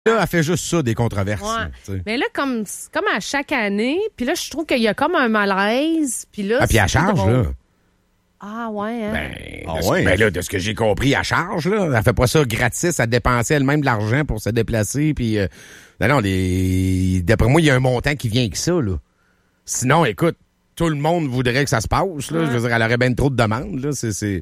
Là, elle fait juste ça, des controverses. Ouais. Là, mais là, comme à chaque année, puis là, je trouve qu'il y a comme un malaise. Puis là, puis elle charge, drôle. là. Ah, ouais, hein? Ben là, de ce que j'ai compris, elle charge, là. Elle fait pas ça gratis, elle dépensait elle-même de l'argent pour se déplacer, puis... non, d'après moi, il y a un montant qui vient avec ça, là. Sinon, écoute, tout le monde voudrait que ça se passe, là. Ouais. Je veux dire, elle aurait bien trop de demandes, là.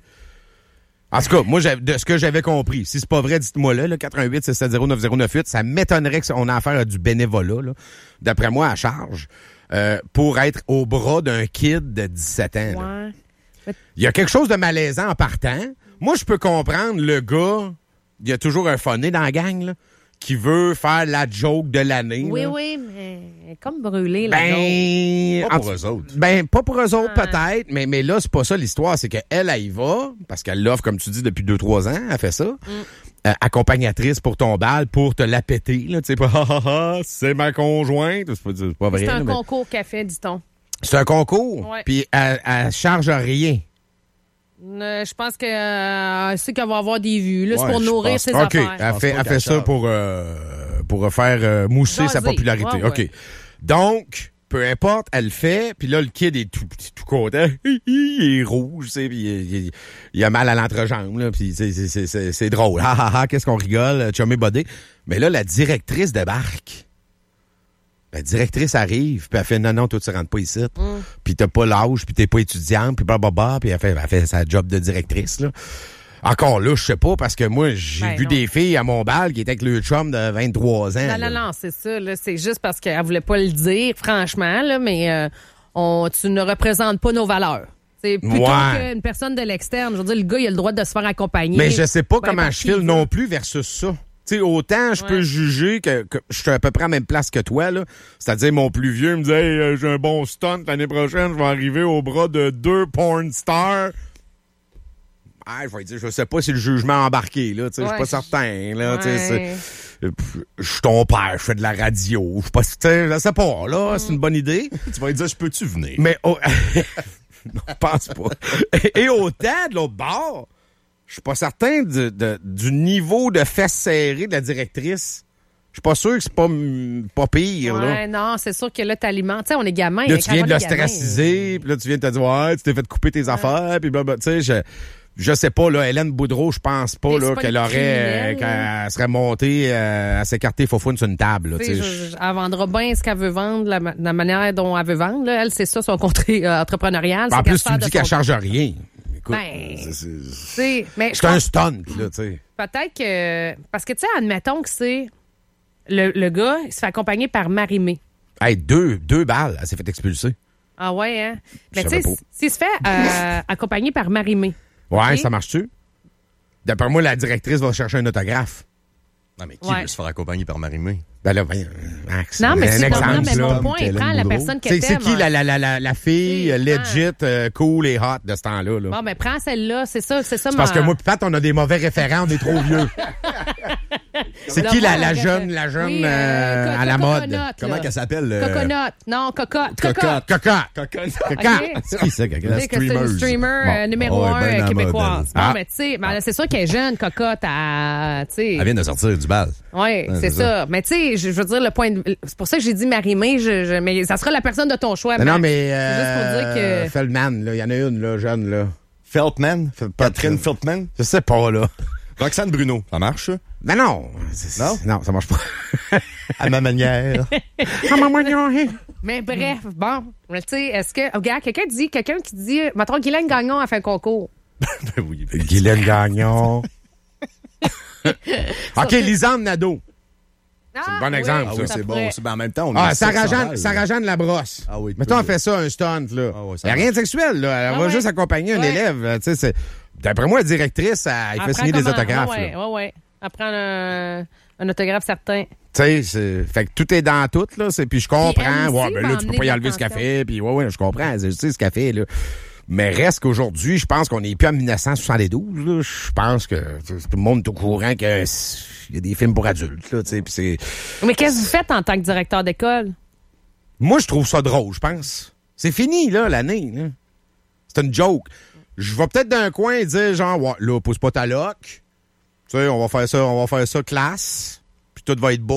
En tout cas, moi, de ce que j'avais compris, si c'est pas vrai, dites-moi là, 88-670-9098, ça m'étonnerait qu'on ait affaire à du bénévolat, là. D'après moi, à charge, pour être au bras d'un kid de 17 ans. Là. Ouais. Il y a quelque chose de malaisant en partant. Moi, je peux comprendre le gars, il y a toujours un phoné dans la gang, là, qui veut faire la joke de l'année. Oui, là. oui, mais comme brûlé, là. Pas pour eux autres. Ben, pas pour eux autres, peut-être, mais là, c'est pas ça l'histoire. C'est qu'elle, elle y va, parce qu'elle l'offre, comme tu dis, depuis 2-3 ans, elle fait ça. Accompagnatrice pour ton bal, pour te la péter, là, tu sais, pas, c'est ma conjointe. C'est pas vrai. C'est un là, concours qu'elle fait, dit-on. C'est un concours, Ouais. puis elle charge rien. Je pense que c'est qu'elle va avoir des vues. Là, c'est Ouais, pour je nourrir pense. ses OK, affaires. elle fait qu'elle ça charge. pour faire mousser sa Jaser. popularité. Ouais, ouais. OK. Donc, peu importe, elle le fait, puis là, le kid est tout content. Il est rouge, tu sais, puis il a mal à l'entrejambe, là, puis c'est drôle. Ha, ha, ha, qu'est-ce qu'on rigole, chumé bodé. Mais là, la directrice débarque. La directrice arrive, puis elle fait « Non, toi, tu rentres pas ici. Puis t'as pas l'âge, puis t'es pas étudiante, puis blablabla. » Puis elle fait sa job de directrice, là. Encore là, je sais pas, parce que moi, j'ai vu non. des filles à mon bal qui étaient avec le chum de 23 ans. Non, c'est ça. Là, c'est juste parce qu'elle voulait pas le dire, franchement, là, mais tu ne représentes pas nos valeurs. C'est plutôt qu'une personne de l'externe. Je veux dire, le gars, il a le droit de se faire accompagner. Mais je sais pas Ben, comment par je qui file il non veut. plus versus ça. Tu sais, autant je peux juger que je suis à peu près à la même place que toi, là. C'est-à-dire, mon plus vieux me disait hey, j'ai un bon stunt l'année prochaine, je vais arriver au bras de 2 porn stars. Ah, je vais dire, je sais pas si le jugement a embarqué, là. Tu sais, je suis pas certain, là. Tu sais, je suis ton père, je fais de la radio. Je suis pas, tu sais, je sais pas, là. C'est une bonne idée. Tu vas lui dire, je peux-tu venir? Mais, non, je pense pas. Et autant, de l'autre bord, je suis pas certain du niveau de fesses serrées de la directrice. Je suis pas sûr que c'est pas pire, là. Ouais, non, c'est sûr que là, t'alimentes. Tu sais, on est gamin. Là, tu viens de le l'ostraciser, puis là, tu viens de te dire, ouais, tu t'es fait couper tes affaires, puis blablabla. Tu sais, je sais pas, là, Hélène Boudreau, je pense pas, Mais là, c'est pas qu'elle une aurait, criminelle, qu'elle serait montée à s'écarter faufoune sur une table, là, tu sais. Elle vendra bien ce qu'elle veut vendre, la manière dont elle veut vendre. Là. Elle, c'est ça, son côté entrepreneurial. En plus, tu me dis qu'elle charge rien. Écoute, mais c'est un stunt, là, tu sais. peut-être que... Parce que, tu sais, admettons que c'est... Le gars, il se fait accompagner par Marie-Mé. Hey, deux balles, elle s'est fait expulser. Ah ouais, hein? Je Mais tu savais sais, pas. s'il se fait accompagner par Marie-Mé. Ouais, Ok. ça marche-tu? D'après moi, la directrice va chercher un autographe. Non, mais qui veut se faire accompagner par Marie-Mé? Ben là, ben, Max. Non, mais un c'est exemple, non, mais là. mon point, il prend la personne qu'elle C'est t'aime. qui la fille C'est- legit, cool et hot de ce temps-là? Là? Bon, ben prends celle-là, c'est ça. C'est Parce que moi pis Pat, on a des mauvais référents, on est trop vieux. C'est qui la jeune Oui, à la mode? Coconut, Comment là. qu'elle s'appelle? Coconut. Non, Cocotte. Cocotte. Cocotte. OK. C'est qui ça, Cocotte? Tu sais que c'est une streamer numéro Ouais, 1 ben à la québécoise. mode, Bon, Ah. ben, tu sais, ben, c'est sûr qu'elle est jeune, Cocotte. Tu sais. Elle vient de sortir du bal. Oui, Ouais, c'est c'est ça. Mais tu sais, je veux dire, le point c'est pour ça que j'ai dit Marie-Mé, mais ça sera la personne de ton choix. Non, Max. mais C'est juste pour dire que... Feldman, là, il y en a une, là, jeune, là. Feldman? Catherine Feldman? Je sais pas, là. Roxane Bruno. Ça marche, ça? Ben non. Non? Non, ça marche pas. À ma manière. Mais bref, bon, tu sais, est-ce que... Regarde, quelqu'un qui dit... Mettons, Guylaine Gagnon a fait un concours. Ben oui. Guylaine Gagnon. OK, Lisanne Nadeau. C'est un bon exemple, Ah ça. oui, c'est bon. pourrait. C'est ben, en même temps, on Ah, est Sarah-Jeanne Labrosse. Ah oui, Mettons, tout elle fait ça, un stunt, là. Ah oui, Il n'y a rien de sexuel, là. Elle Ah va ouais. juste accompagner un Ouais. élève. Tu sais, d'après moi, la directrice, elle fait signer des autographes. Oui, là. oui. Elle prend un autographe certain. Tu sais, fait que tout est dans tout, là. Puis je comprends. Puis elle aussi Ouais, ben là, va tu peux emmener pas y de enlever ce l'attention. café. Puis ouais, je comprends. Tu sais, ce café, là. Mais reste qu'aujourd'hui, je pense qu'on n'est plus en 1972, là. Je pense que tout le monde est au courant qu'il y a des films pour adultes, là, tu sais. Puis c'est... Mais qu'est-ce que vous faites en tant que directeur d'école? Moi, je trouve ça drôle, je pense. C'est fini, là, l'année, là. C'est une joke. Je vais peut-être d'un coin et dire, genre, ouais, là, pousse pas ta loc. Tu sais, on va faire ça classe. Puis tout va être beau.